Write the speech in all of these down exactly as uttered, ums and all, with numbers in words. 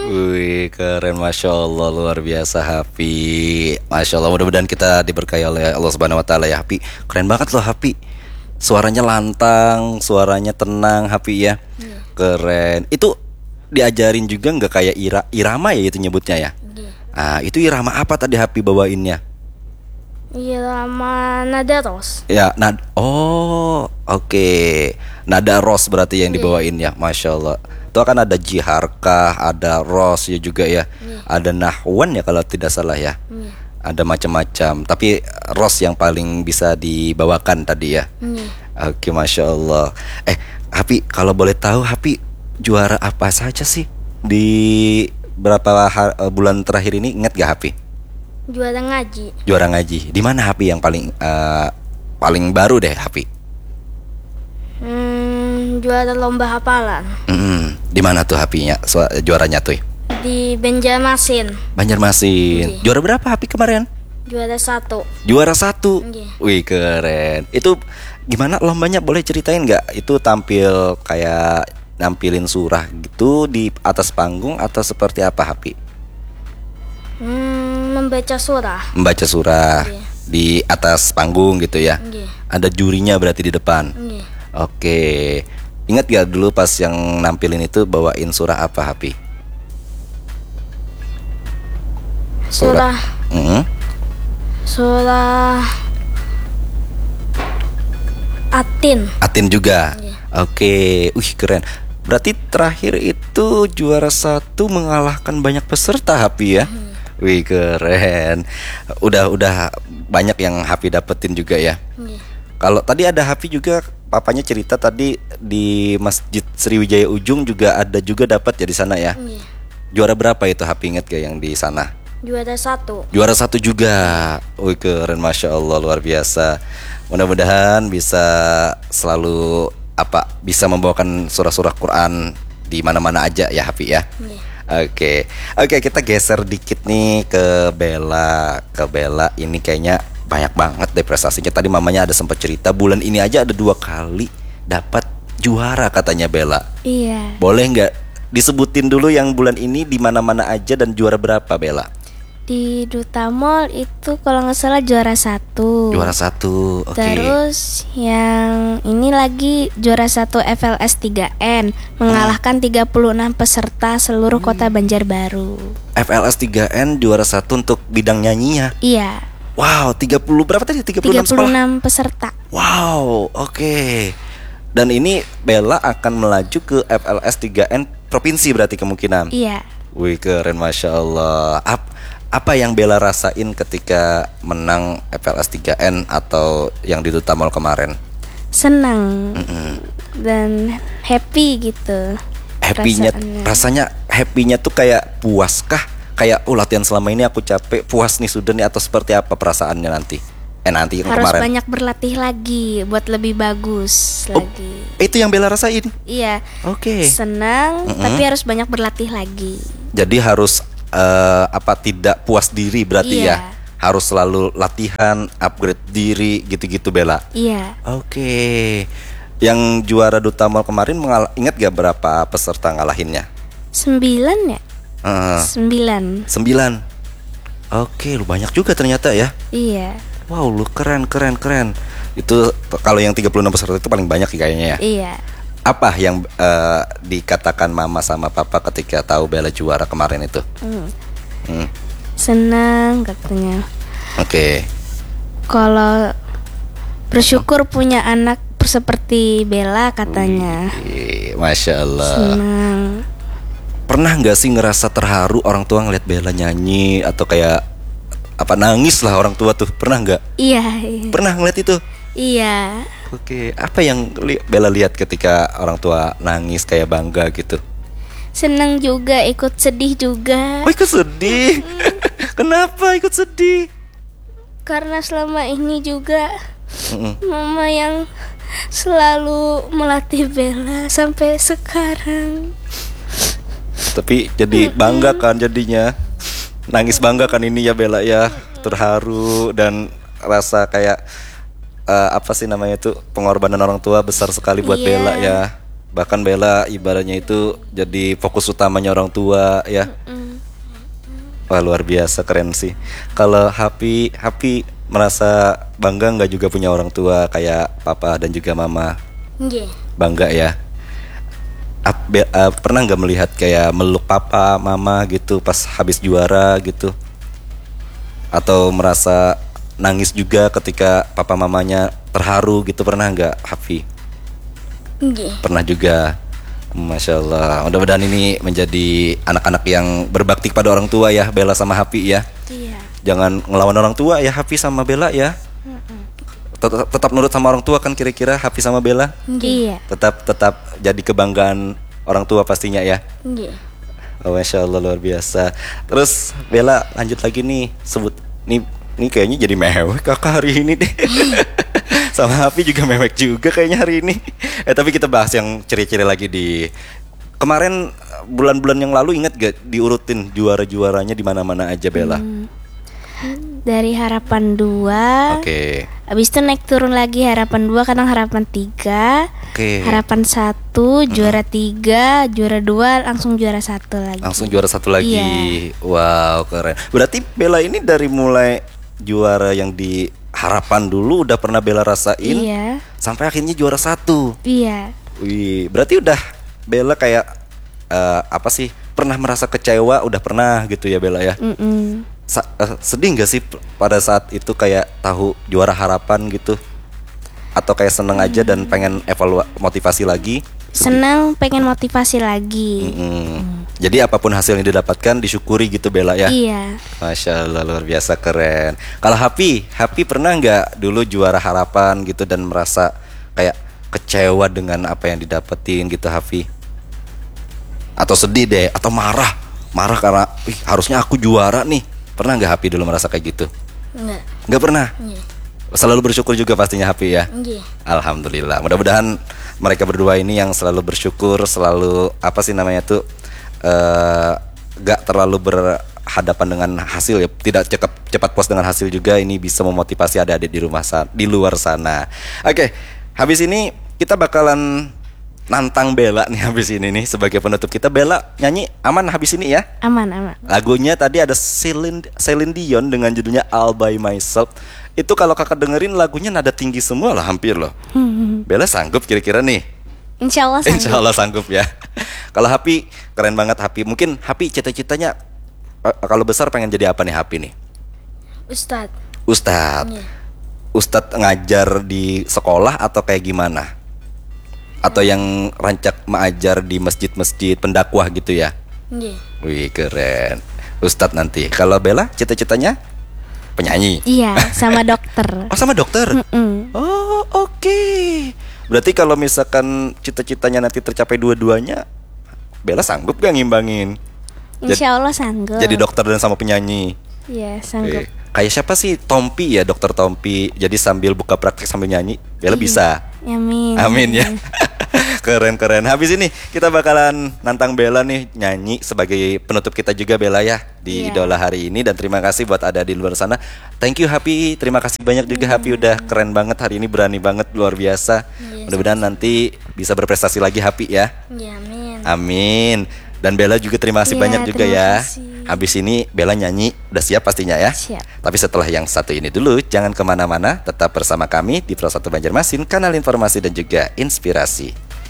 Wih, keren, masya Allah, luar biasa Hapi. Masya Allah, mudah-mudahan kita diberkahi oleh Allah Subhanahu Wa Taala ya Hapi. Keren banget loh Hapi. Suaranya lantang, suaranya tenang Hapi ya. Iya. Keren. Itu diajarin juga nggak kayak ira, irama ya itu nyebutnya ya? Iya. Ah, itu irama apa tadi Hapi bawainnya? Irama nada ros. Ya, nad. Oh, oke. Nada ros berarti yang dibawain ya, masya Allah. Itu akan ada jiharkah, ada ros ya juga ya. Iya. Ada nahwan ya kalau tidak salah ya. Iya. Ada macam-macam. Tapi ros yang paling bisa dibawakan tadi ya. Iya. Oke, masya Allah. Eh, Hapi, kalau boleh tahu Hapi juara apa saja sih di berapa ha- bulan terakhir ini? Ingat gak Hapi? Juara ngaji. Juara ngaji. Di mana Hapi yang paling eh, paling baru deh Hapi? Hmm, juara lomba hafalan Mm, di mana tuh Hapinya? Su- juaranya tuh? di Banjarmasin. Banjarmasin. Iya. Juara berapa Hapi kemarin? Juara satu. Juara satu. Iya. Wih, keren. Itu gimana lombanya? Boleh ceritain nggak? Itu tampil kayak nampilin surah gitu di atas panggung atau seperti apa Hapi? Hmm, membaca surah. Membaca surah Iya. di atas panggung gitu ya. Iya. Ada jurinya berarti di depan. Iya. Oke. Ingat gak dulu pas yang nampilin itu bawain surah apa Hapi? Surah. Mm-mm. Surah Atin. Atin juga. Iya. Oke, wih keren. Berarti terakhir itu juara satu mengalahkan banyak peserta Hapi ya. Wih keren. Udah udah banyak yang Hapi dapetin juga ya. Iya. Kalau tadi ada Hapi juga, papanya cerita tadi di Masjid Sriwijaya Ujung juga ada juga dapat ya di sana ya. Iya. Juara berapa itu Hapi, inget gak yang di sana? Juara satu. Juara satu juga. Wih keren, masya Allah, luar biasa. Mudah-mudahan bisa selalu apa bisa membawakan surah-surah Quran di mana-mana aja ya Hafi ya. Iya. Oke, oke kita geser dikit nih ke Bella. Ke Bella ini kayaknya banyak banget deh prestasinya. Tadi mamanya ada sempat cerita bulan ini aja ada dua kali dapat juara katanya Bella. Iya. Boleh nggak disebutin dulu yang bulan ini di mana-mana aja dan juara berapa Bella? Di Duta Mall itu kalau nggak salah juara satu. Juara satu, oke. Terus yang ini lagi juara satu F L S tiga N mengalahkan tiga puluh enam peserta seluruh kota Banjarbaru. F L S tiga N juara satu untuk bidang nyanyinya. Iya. Wow, tiga puluh berapa tadi? tiga puluh enam tiga puluh sekolah. enam peserta. Wow, oke. Dan ini Bella akan melaju ke F L S tiga N provinsi berarti kemungkinan. Iya. Wih, keren, masya Allah. Ap- apa yang Bella rasain ketika menang F L S tiga N atau yang di Duta Mall kemarin? Senang Mm-mm. dan happy gitu. Happy-nya, Perasaannya. rasanya happy-nya tuh kayak puas kah? Kayak oh latihan selama ini aku capek, puas nih sudah nih, atau seperti apa perasaannya nanti? Eh nanti yang Harus kemarin. banyak berlatih lagi buat lebih bagus Oh, lagi. itu yang Bella rasain. Iya. Oke. Senang Mm-mm. tapi harus banyak berlatih lagi. Jadi harus eh, apa tidak puas diri berarti Iya. ya? Harus selalu latihan, upgrade diri gitu-gitu Bella. Iya. Oke. Yang juara Duta Mall kemarin mengal- ingat gak berapa peserta ngalahinnya? Sembilan ya? Eh, Sembilan. sembilan. Oke, lu banyak juga ternyata ya. Iya. Wow, lu keren keren keren. Itu t- kalau yang tiga puluh enam peserta itu paling banyak kayaknya ya. Iya. Apa yang eh, dikatakan mama sama papa ketika tahu Bella juara kemarin itu? Hmm. Hmm. Senang katanya. Oke. Kalau bersyukur punya anak seperti Bella katanya. Ih, masya Allah. Senang. Pernah nggak sih ngerasa terharu orang tua ngeliat Bella nyanyi atau kayak apa nangis lah orang tua tuh? Pernah nggak? Iya. Iya. Pernah ngeliat itu? Iya. Oke. Apa yang li- Bella lihat ketika orang tua nangis kayak bangga gitu? Senang juga, ikut sedih juga. Oh, ikut sedih. Kenapa ikut sedih? Karena selama ini juga Mm-mm. mama yang selalu melatih Bella sampai sekarang. Tapi jadi bangga kan jadinya. Nangis bangga kan ini ya Bella ya. Terharu dan rasa kayak eh, apa sih namanya itu, pengorbanan orang tua besar sekali buat Iya. Bella ya. Bahkan Bella ibaratnya itu jadi fokus utamanya orang tua ya. Wah luar biasa, keren sih. Kalau Happy, Happy merasa bangga nggak juga punya orang tua kayak papa dan juga mama? Nggih. Bangga ya. Ap- be- uh, pernah nggak melihat kayak meluk papa, mama gitu pas habis juara gitu? Atau merasa nangis juga ketika papa mamanya terharu gitu, pernah nggak Happy? Nggih. Pernah juga. Masya Allah. Mudah-mudahan ini menjadi anak-anak yang berbakti kepada orang tua ya, Bella sama Happy ya. Iya. Jangan ngelawan orang tua ya, Happy sama Bella ya. Tetap, tetap nurut sama orang tua kan kira-kira Happy sama Bella. Iya. Tetap tetap jadi kebanggaan orang tua pastinya ya. Nggih. Oh, Masya Allah luar biasa. Terus Bella lanjut lagi nih, sebut nih nih kayaknya jadi mewek kakak hari ini deh. Sama Happy juga mewek juga kayaknya hari ini. Eh tapi kita bahas yang ciri-ciri lagi di kemarin bulan-bulan yang lalu, ingat gak diurutin juara-juaranya di mana-mana aja Bella? Hmm. Dari harapan dua. Oke. Habis itu naik turun lagi harapan dua, kadang harapan tiga. Oke. Harapan satu, juara tiga, juara dua, langsung juara satu lagi. Langsung juara satu lagi. Iya. Wow, keren. Berarti Bella ini dari mulai juara yang di harapan dulu udah pernah Bella rasain, Iya. sampai akhirnya juara satu. Iya. Wih, berarti udah Bella kayak eh, apa sih? Pernah merasa kecewa, udah pernah gitu ya Bella ya? Mm-mm. Sa- eh, sedih gak sih p- pada saat itu kayak tahu juara harapan gitu? Atau kayak seneng aja dan pengen evaluasi motivasi lagi? Senang, pengen motivasi lagi. Mm-mm. Jadi apapun hasil yang didapatkan disyukuri gitu Bella ya? Iya. Masya Allah luar biasa, keren. Kalau Happy, Happy pernah nggak dulu juara harapan gitu dan merasa kayak kecewa dengan apa yang didapetin gitu Happy? Atau sedih deh, atau marah, marah karena ih, harusnya aku juara nih. Pernah nggak Happy dulu merasa kayak gitu? Enggak. Nggak pernah. Iya. Selalu bersyukur juga pastinya Happy ya. Iya. Alhamdulillah. Mudah-mudahan mereka berdua ini yang selalu bersyukur, selalu apa sih namanya tuh eh, gak terlalu berhadapan dengan hasil ya, tidak cepat cepat puas dengan hasil juga. Ini bisa memotivasi adik-adik di rumah sa- di luar sana. Oke, habis ini kita bakalan nantang Bella nih habis ini nih sebagai penutup kita. Bella nyanyi aman habis ini ya. Aman, aman. Lagunya tadi ada Celine, Celine Dion dengan judulnya All By Myself. Itu kalau kakak dengerin lagunya nada tinggi semua lah hampir loh. Bella sanggup kira-kira nih? Insya Allah sanggup. Insya Allah sanggup ya. Kalau Happy keren banget Happy. Mungkin Happy cita-citanya eh, kalau besar pengen jadi apa nih Happy nih? Ustadz. Ustadz. Iya. Ustadz ngajar di sekolah atau kayak gimana? Atau yang rancak mengajar di masjid-masjid pendakwah gitu ya? Iya. Wih keren. Ustadz nanti. Kalau Bella cita-citanya penyanyi. Iya, sama dokter. Oh sama dokter. Mm-mm. Oh oke. Berarti kalau misalkan cita-citanya nanti tercapai dua-duanya, Bella sanggup gak ngimbangin? Jad- Insya Allah sanggup. Jadi dokter dan sama penyanyi. Iya, sanggup. Eh, kayak siapa sih? Tompi ya, dokter Tompi. Jadi sambil buka praktek sambil nyanyi, Bella bisa. Amin. Amin ya. Keren-keren. Habis ini kita bakalan nantang Bella nih nyanyi sebagai penutup kita juga Bella ya di Iya. Idola hari ini. Dan terima kasih buat ada di luar sana. Thank you Happy. Terima kasih banyak juga Happy, udah keren banget hari ini, berani banget, luar biasa. Iya, Mudah-mudahan nanti bisa berprestasi lagi Happy ya. Iya, amin. Amin. Dan Bella juga terima kasih Iya, banyak juga terima ya. kasih. Habis ini Bella nyanyi, udah siap pastinya ya. Siap. Tapi setelah yang satu ini dulu, jangan kemana-mana, tetap bersama kami di Pro satu Banjarmasin, kanal informasi dan juga inspirasi.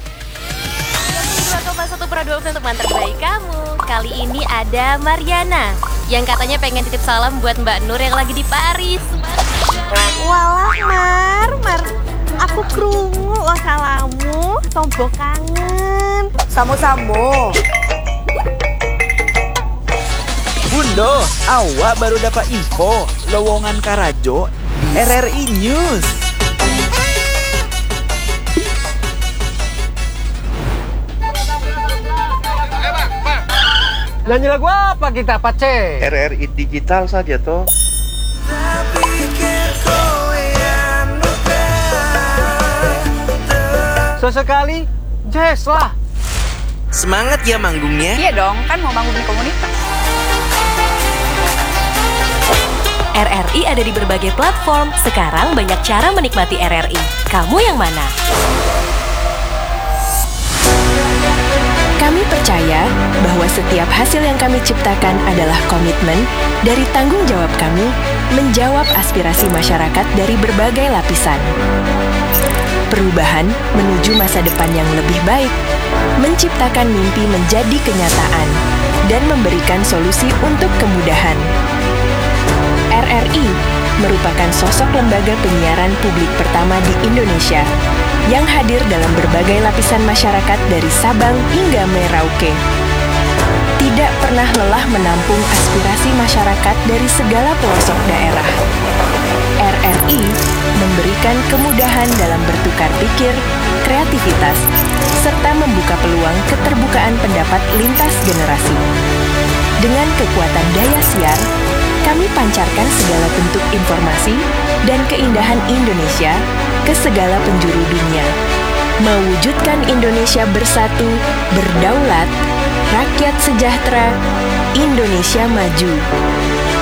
dua koma satu Pro dua untuk mantan terbaik kamu. Kali ini ada Mariana yang katanya pengen titip salam buat Mbak Nur yang lagi di Paris. Walah Mar, Mar, aku krungu lo salamu, tombo kangen. Samo-samo. Bundo, awak baru dapat info lowongan Karajo di R R I News. Nyanyi lagu apa kita, Pace? R R I digital saja toh. Sesekali, jazz lah. Semangat ya manggungnya. Iya dong, kan mau bangun komunitas. R R I ada di berbagai platform. Sekarang banyak cara menikmati R R I. Kamu yang mana? Kami percaya bahwa setiap hasil yang kami ciptakan adalah komitmen dari tanggung jawab kami menjawab aspirasi masyarakat dari berbagai lapisan. Perubahan menuju masa depan yang lebih baik, menciptakan mimpi menjadi kenyataan, dan memberikan solusi untuk kemudahan. R R I merupakan sosok lembaga penyiaran publik pertama di Indonesia yang hadir dalam berbagai lapisan masyarakat dari Sabang hingga Merauke. Tidak pernah lelah menampung aspirasi masyarakat dari segala pelosok daerah. R R I memberikan kemudahan dalam bertukar pikir, kreativitas, serta membuka peluang keterbukaan pendapat lintas generasi. Dengan kekuatan daya siar, kami pancarkan segala bentuk informasi dan keindahan Indonesia ke segala penjuru dunia. Mewujudkan Indonesia bersatu, berdaulat, rakyat sejahtera, Indonesia maju.